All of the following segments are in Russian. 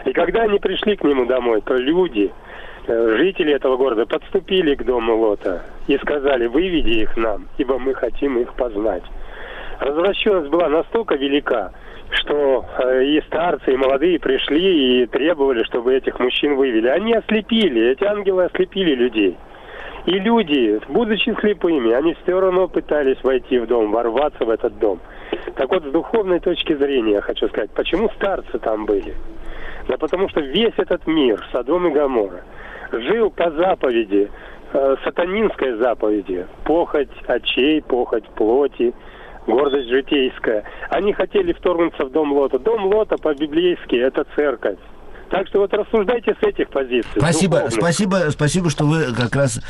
И когда они пришли к нему домой, то люди, жители этого города, подступили к дому Лота и сказали: выведи их нам, ибо мы хотим их познать. Развращенность была настолько велика, что и старцы, и молодые пришли и требовали, чтобы этих мужчин вывели. Они ослепили, эти ангелы ослепили людей. И люди, будучи слепыми, они все равно пытались войти в дом, ворваться в этот дом. Так вот, с духовной точки зрения я хочу сказать, почему старцы там были? Да потому что весь этот мир, Содом и Гоморра, жил по заповеди, сатанинской заповеди, похоть очей, похоть плоти, гордость житейская. Они хотели вторгнуться в дом Лота. Дом Лота по-библейски — это церковь. Так что вот рассуждайте с этих позиций. Спасибо, что вы как раз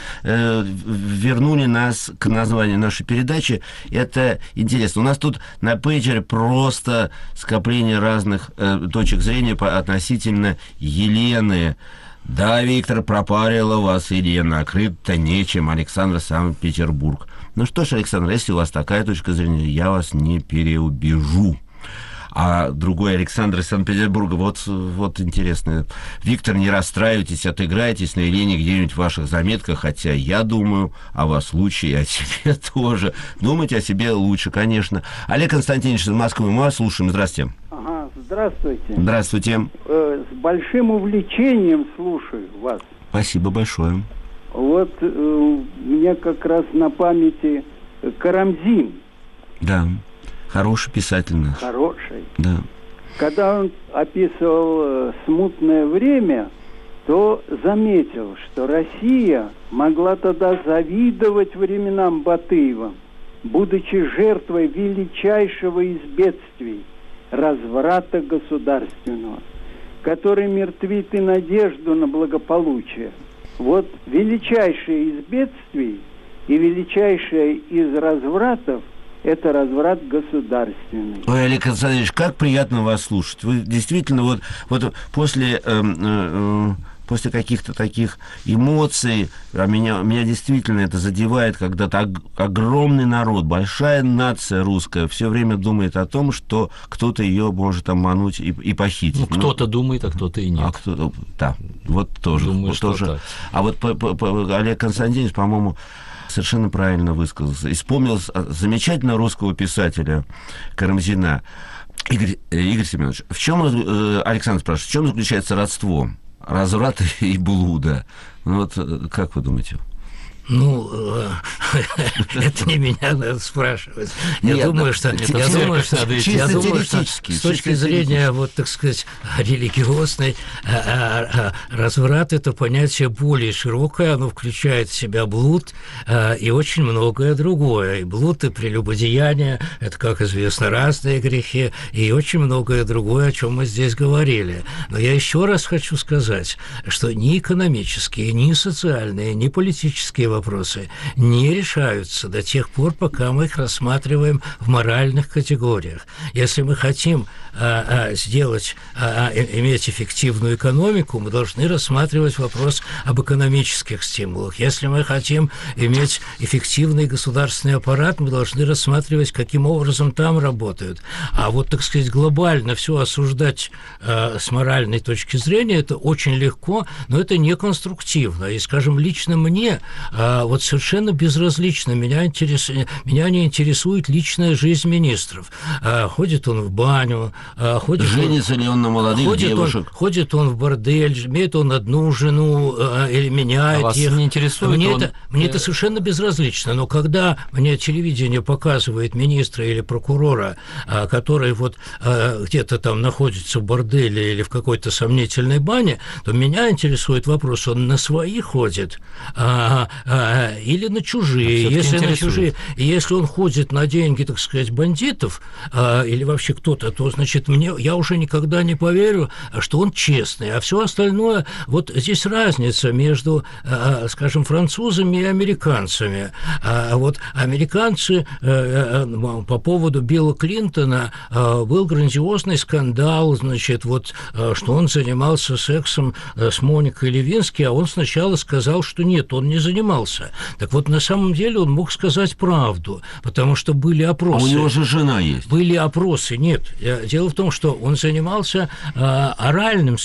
вернули нас к названию нашей передачи. Это интересно. У нас тут на пейджере просто скопление разных точек зрения относительно Елены. Да, Виктор, пропарила вас Елена, крыть-то нечем. Александр, Санкт-Петербург. Ну что ж, Александр, если у вас такая точка зрения, я вас не переубежу. А другой Александр из Санкт-Петербурга, вот интересно. Виктор, не расстраивайтесь, отыграйтесь на Елене где-нибудь в ваших заметках, хотя я думаю о вас лучше и о себе тоже. Думать о себе лучше, конечно. Олег Константинович из Москвы, мы вас слушаем. Здравствуйте. Ага, здравствуйте. Здравствуйте. С большим увлечением слушаю вас. Спасибо большое. Вот у меня как раз на памяти Карамзин. Да. Хороший писатель наш. Хороший. Да. Когда он описывал смутное время, то заметил, что Россия могла тогда завидовать временам Батыева, будучи жертвой величайшего из бедствий – разврата государственного, который мертвит и надежду на благополучие. Вот величайшее из бедствий и величайшее из развратов – это разврат государственный. Ой, Олег Константинович, как приятно вас слушать. Вы действительно вот после каких-то таких эмоций, меня действительно это задевает, когда огромный народ, большая нация русская все время думает о том, что кто-то ее может обмануть и похитить. Кто-то думает, а кто-то и нет. А кто-то, да, вот тоже. Думаю, вот что тоже. так. А вот Олег Константинович, по-моему, совершенно правильно высказался. И вспомнил замечательного русского писателя Карамзина. Игорь Семенович, в чем, Александр спрашивает, в чем заключается родство разврата и блуда? Ну вот, как вы думаете? Ну, это не меня надо спрашивать. Я думаю, что с точки зрения, вот, так сказать, религиозной, разврат – это понятие более широкое, оно включает в себя блуд и очень многое другое. И блуд, и прелюбодеяние – это, как известно, разные грехи, и очень многое другое, о чем мы здесь говорили. Но я еще раз хочу сказать, что ни экономические, ни социальные, ни политические вопросы не решаются до тех пор, пока мы их рассматриваем в моральных категориях. Если мы хотим иметь эффективную экономику, мы должны рассматривать вопрос об экономических стимулах. Если мы хотим иметь эффективный государственный аппарат, мы должны рассматривать, каким образом там работают. А вот, так сказать, глобально все осуждать с моральной точки зрения, это очень легко, но это не конструктивно. И, скажем, лично мне вот совершенно безразлично, меня не интересует личная жизнь министров. Ходит он в баню, женится ли он на молодых девушек? Ходит он в бордель, имеет он одну жену или меняет вас их. Не интересует мне это совершенно безразлично. Но когда мне телевидение показывает министра или прокурора, который вот где-то там находится в борделе или в какой-то сомнительной бане, то меня интересует вопрос, он на свои ходит или на чужие. Если на чужие, если он ходит на деньги, так сказать, бандитов или вообще кто-то, то, значит, я уже никогда не поверю, что он честный. А все остальное, вот здесь разница между, скажем, французами и американцами. Вот американцы по поводу Билла Клинтона был грандиозный скандал, значит, вот, что он занимался сексом с Моникой Левински, а он сначала сказал, что нет, он не занимался. Так вот, на самом деле он мог сказать правду, потому что были опросы. А у него же жена есть. Были опросы, нет. Дело в том, что он занимался оральным